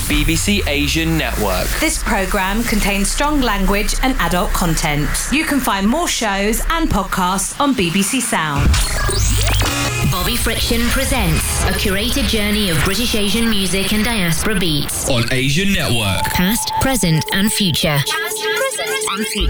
BBC Asian Network. This programme contains strong language and adult content. You can find more shows and podcasts on BBC Sound. Bobby Friction presents a curated journey of British Asian music and diaspora beats on Asian Network. Past, present and future.